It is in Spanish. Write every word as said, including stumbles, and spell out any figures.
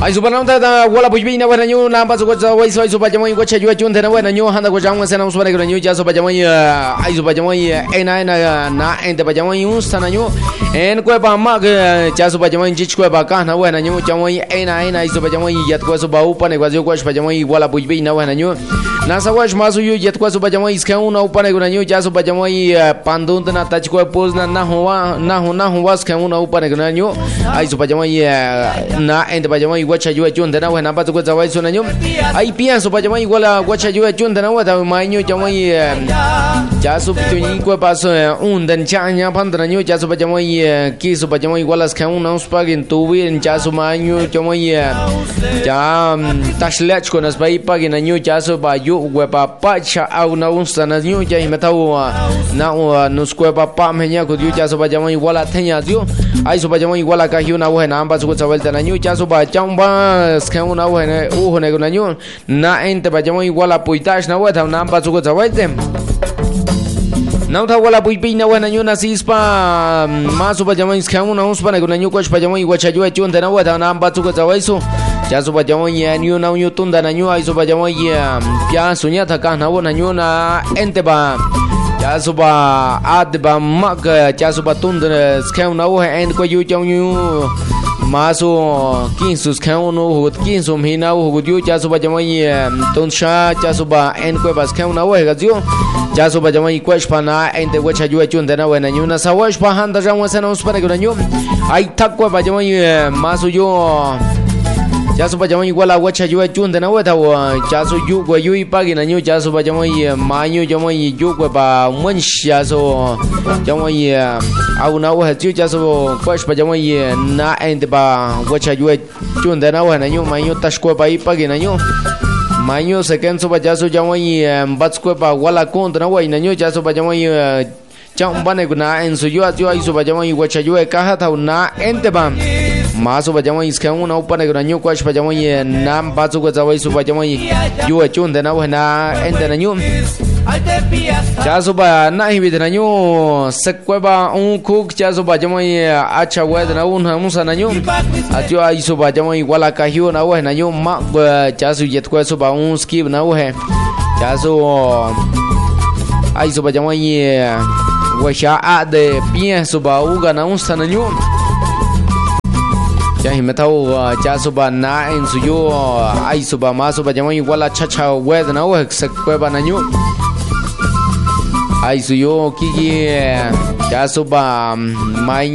ai su banam ta wala bujbi na wana nyu na ba su ko wai so su ba jamai ko cha ju chun ta na wana nyu han da ko jang sa na su ba ko nyu ja su ba jamai ai su ba jamai e na na na en da ba jamai un sa na nyu en ko ba ma ga cha su ba jamai ji ko ba ka na wana nyu jamai e na e na ai su ba jamai yat ko su ba u pa ne ko ko ba jamai wala bujbi na wana nyu na sa wash ma su yu yat ko su ba jamai ska un u pa ne ko nyu ja su ba jamai pandun na ta ko pos na na huwa na hu na huwa ska un u pa ne ko nyu ai su ba jamai na en da ba jamai wacha yu chun da na wana ba ko zawai su na nyu ai pian su ba jamai wala wacha yu chun da na wa da mai nyu jamai ja su tu ni ko pa so un dan cha nya pan da nyu ja su ba jamai ki su ba jamai wala ska un us pa gin tu wi ja su mai nyu jamai ja tashlech ko nas bai pa gin nyu ja su ba yu we pa pa cha au na un sa na nyu ja me tau na nus ko pa pa me nya ko yu ja su ba jamai wala thenya yu ai su ba jamai wala ka yu na wa na ba su ko zawal da nyu ja su ba chang ba ska un na wa ne u ho ne ko nyu na en te ba jamai wala puitash na wa da na ba su ko zawal dem na ta wala pui pina wa nyu na sispa ma su ba jamai ska un na us pa ne ko nyu ko pa jamai wa cha yu chun da na wa da na ba su ko zawai su ja su ba jamai ya nyu na nyu tun da na nyu ai su ba jamai ya pya sunya tha ka na wa na nyu na en te ba ja su ba ad ba ma ga ja su ba tun da ska un na wa en ko yu chang nyu ma su kin su ska un no kin su mi na hu yu ja su ba jamai tun sha ja su ba en ko ba ska un na wa ga yu ja su ba jamai ko pa na en te wa cha yu chun da na wa na nyu na sa wa pa han da jang wa sa na us pa na nyu ai tak ko ba jamai ma su yu ja su ba jamai wala wa cha yu chun da na wa da wa ja su yu ko yu pa gi na nyu ja su ba jamai ma nyu jamai yu ko ba mun sha so jamai au na wa ju ja su ko pa jamai na en te ba wa cha yu chun da na wa na nyu ma nyu tash ko pa i pa gi na nyu ma nyu se ken su ba ja su jamai bats ko pa wala kon da na wa na nyu ja su ba jamai chang ba ne na en su yu a ju ai su ba jamai wa cha yu ka ha tha na en te ba ma su ba jamai ska un na pa ne na nyu ko pa jamai na ba su ko zawai su ba jamai yu a chun da na wa na en da na nyu cha su ba na hi bi da na nyu sak ko ba un ku cha su ba jamai a cha wa da na un ha mu sa na nyu a ju ai su ba jamai wala ka hiu na wa na nyu ma cha su yet ko su ba un skip na wa cha su ai su ba jamai wa sha a de bien su ba u ga na un sa na nyu ja hi me tau cha su ba na en su yu ai su ba ma su ba jamai wala cha cha we da na wa sak ko ba na nyu ai su yu ki ki cha su ba mai